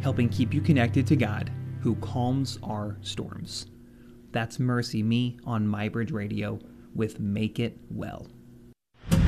helping keep you connected to God, who calms our storms. That's Mercy Me on MyBridge Radio with Make It Well.